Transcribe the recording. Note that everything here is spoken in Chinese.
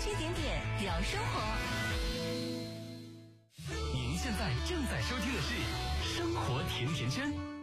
一点点聊生活。 您现在正在收听的是《生活甜甜圈》。